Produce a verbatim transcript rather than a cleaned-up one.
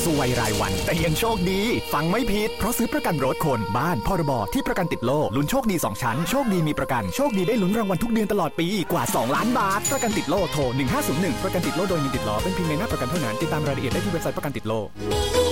ซวยรายวันแต่ยังโชคดีฟังไม่ผิดเพราะซื้อประกันรถคนบ้านพรบที่ประกันติดโลกลุ้นโชคดีสองชั้นโชคดีมีประกันโชคดีได้ลุ้นรางวัลทุกเดือนตลอดปีกว่าสองล้านบาทประกันติดโลกโทรหนึ่งห้าศูนย์หนึ่งประกันติดโลกโดยมีติดล้อเป็นเพียงในหน้าประกันเท่านั้นติดตามรายละเอียดได้ที่เว็บไซต์ประกันติดโลก